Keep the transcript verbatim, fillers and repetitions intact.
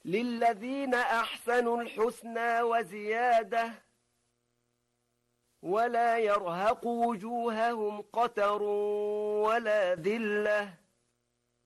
للذين أحسنوا الحسنى وزيادة ولا يرهق وجوههم قتر ولا ذلة